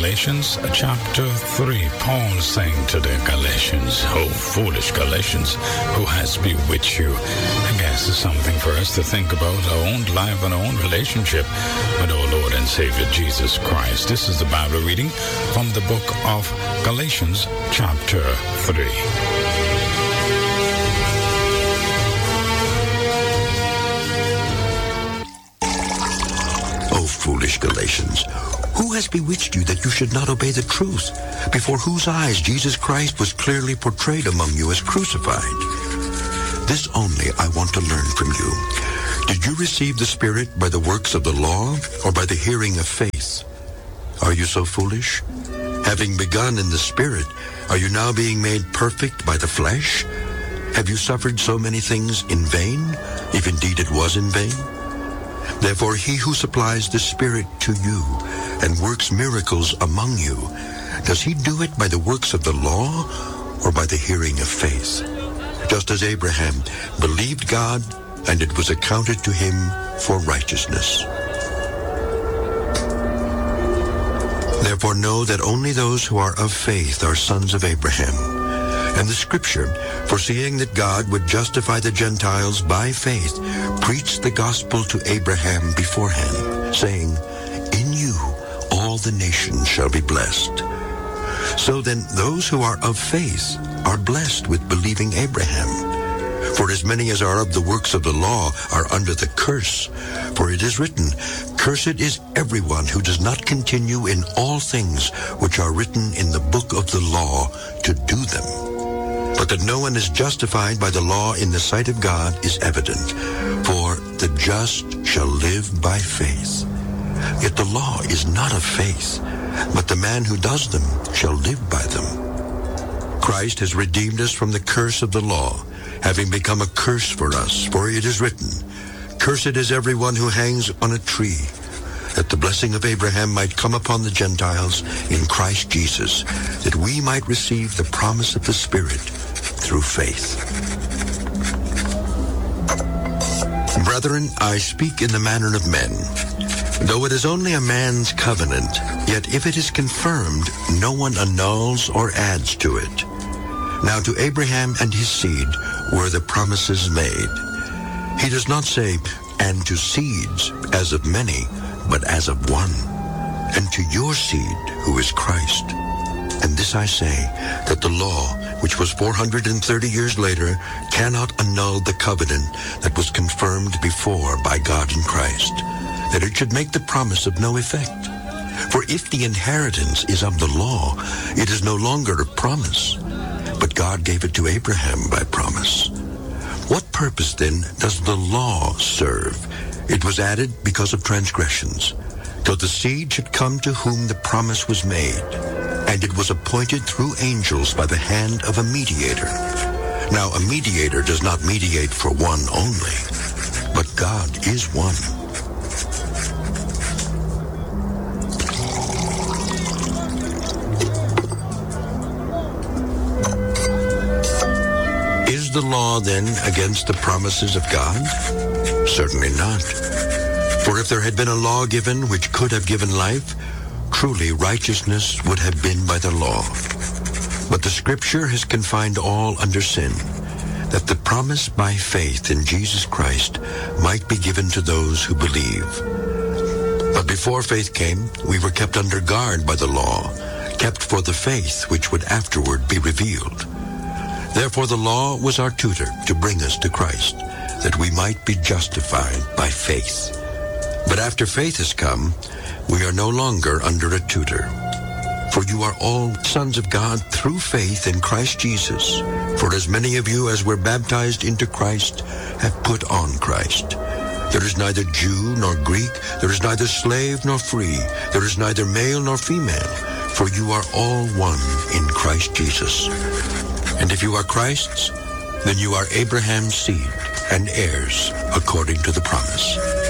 Galatians chapter 3. Paul saying to the Galatians, "Oh, foolish Galatians, who has bewitched you?" I guess it's something for us to think about our own life and our own relationship with our Lord and Savior Jesus Christ. This is the Bible reading from the book of Galatians chapter 3. Foolish Galatians, who has bewitched you that you should not obey the truth, before whose eyes Jesus Christ was clearly portrayed among you as crucified? This only I want to learn from you. Did you receive the Spirit by the works of the law, or by the hearing of faith? Are you so foolish? Having begun in the Spirit, are you now being made perfect by the flesh? Have you suffered so many things in vain, if indeed it was in vain? Therefore, he who supplies the Spirit to you and works miracles among you, does he do it by the works of the law or by the hearing of faith? Just as Abraham believed God, and it was accounted to him for righteousness. Therefore, know that only those who are of faith are sons of Abraham. And the Scripture, foreseeing that God would justify the Gentiles by faith, preached the gospel to Abraham beforehand, saying, "In you all the nations shall be blessed." So then those who are of faith are blessed with believing Abraham. For as many as are of the works of the law are under the curse. For it is written, "Cursed is everyone who does not continue in all things which are written in the book of the law to do them." But that no one is justified by the law in the sight of God is evident, for the just shall live by faith. Yet the law is not of faith, but the man who does them shall live by them. Christ has redeemed us from the curse of the law, having become a curse for us, for it is written, "Cursed is everyone who hangs on a tree," that the blessing of Abraham might come upon the Gentiles in Christ Jesus, that we might receive the promise of the Spirit through faith. Brethren, I speak in the manner of men. Though it is only a man's covenant, yet if it is confirmed, no one annuls or adds to it. Now to Abraham and his seed were the promises made. He does not say, "and to seeds, as of many," but as of one, and to your seed, who is Christ. And this I say, that the law, which was 430 years later, cannot annul the covenant that was confirmed before by God in Christ, that it should make the promise of no effect. For if the inheritance is of the law, it is no longer a promise, but God gave it to Abraham by promise. What purpose then does the law serve? It was added because of transgressions, till the seed should come to whom the promise was made. And it was appointed through angels by the hand of a mediator. Now a mediator does not mediate for one only, but God is one. Is the law then against the promises of God? Certainly not. For if there had been a law given which could have given life, truly righteousness would have been by the law. But the Scripture has confined all under sin, that the promise by faith in Jesus Christ might be given to those who believe. But before faith came, we were kept under guard by the law, kept for the faith which would afterward be revealed. Therefore the law was our tutor to bring us to Christ, that we might be justified by faith. But after faith has come, we are no longer under a tutor. For you are all sons of God through faith in Christ Jesus. For as many of you as were baptized into Christ have put on Christ. There is neither Jew nor Greek, there is neither slave nor free, there is neither male nor female, for you are all one in Christ Jesus. And if you are Christ's, then you are Abraham's seed and heirs according to the promise.